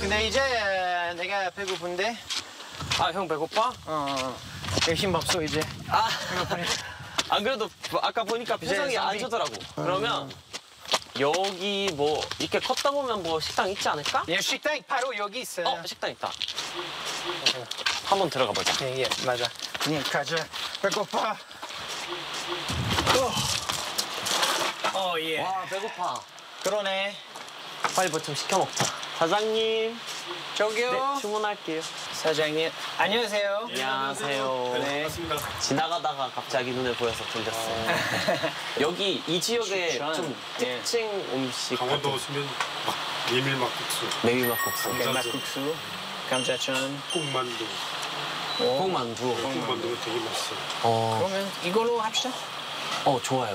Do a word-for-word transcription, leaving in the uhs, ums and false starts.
근데 이제 내가 배고픈데. 아, 형 배고파? 어, 어. 힘 없어 이제. 아, 안 그래도 아까 보니까 표정이 이제 안 좋더라고. 그러면 여기 뭐 이렇게 걷다 보면 뭐 식당 있지 않을까? 예, 식당 바로 여기 있어요. 어, 식당 있다. 한번 들어가 보자. 예, 예, 맞아. 그냥 가자. 배고파. 어, 어 예. 와, 배고파. 그러네. 빨리 뭐 좀 시켜 먹자. 사장님. 저기요. 네, 주문할게요. 사장님. 안녕하세요. 안녕하세요. 네. 반갑습니다. 지나가다가 갑자기 눈에 보여서 들렸어요. 여기 이 지역의 추천. 좀 예. 특징 음식 강원도 같은 오시면 막 메밀막국수, 메밀막국수, 감자. 막국수, 감자전. 꽁만두, 콩만두. 꽁만두가 되게 맛있어요. 어, 그러면 이걸로 합시다. 어 좋아요.